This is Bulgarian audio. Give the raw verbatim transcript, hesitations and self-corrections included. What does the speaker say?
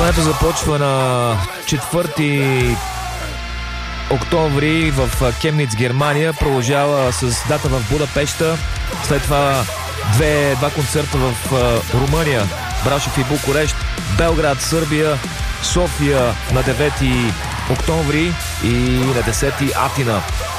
Турнето започва на четвърти октомври в Кемниц, Германия. Продължава с дата в Будапеща. След това две, два концерта в Румъния, Брашов и Букурещ, Белград, Сърбия, София на девети октомври и на десети Атина.